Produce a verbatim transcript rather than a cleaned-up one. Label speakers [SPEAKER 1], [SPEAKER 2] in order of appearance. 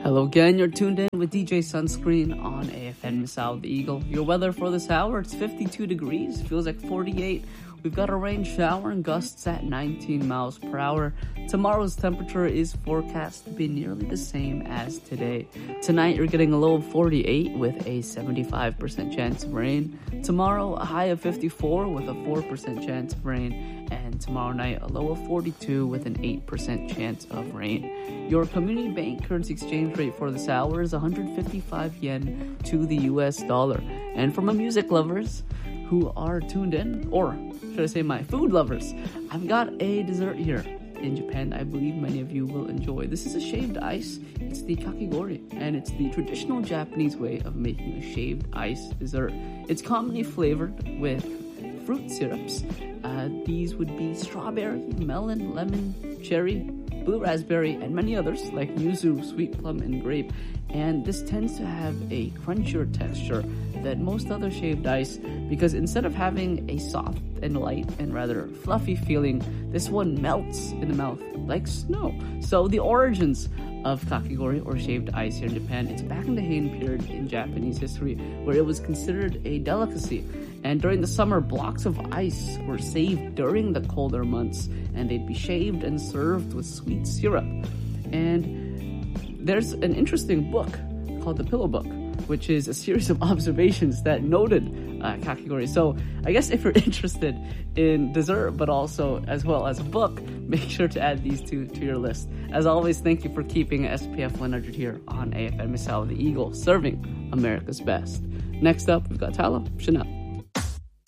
[SPEAKER 1] Hello again, you're tuned in with D J Sunscreen on A F M South Eagle. Your weather for this hour, it's fifty-two degrees, feels like forty-eight. We've got a rain shower and gusts at nineteen miles per hour. Tomorrow's temperature is forecast to be nearly the same as today. Tonight, you're getting a low of forty-eight with a seventy-five percent chance of rain. Tomorrow, a high of fifty-four with a four percent chance of rain. And tomorrow night, a low of forty-two with an eight percent chance of rain. Your community bank currency exchange rate for this hour is one hundred fifty-five yen to the U S dollar. And for my music lovers who are tuned in, or should I say my food lovers, I've got a dessert here in Japan I believe many of you will enjoy. This is a shaved ice. It's the kakigori, and it's the traditional Japanese way of making a shaved ice dessert. It's commonly flavored with fruit syrups. Uh, these would be strawberry, melon, lemon, cherry, blue raspberry, and many others like yuzu, sweet plum, and grape. And this tends to have a crunchier texture than most other shaved ice because instead of having a soft and light and rather fluffy feeling, this one melts in the mouth like snow. So the origins of kakigori or shaved ice here in Japan, it's back in the Heian period in Japanese history where it was considered a delicacy. And during the summer, blocks of ice were saved during the colder months and they'd be shaved and served with sweet syrup. And there's an interesting book called The Pillow Book, which is a series of observations that noted uh, kakigori. So I guess if you're interested in dessert, but also as well as a book, make sure to add these two to your list. As always, thank you for keeping S P F one hundred here on A F M South the Eagle, serving America's best. Next up, we've got Tala Chanel.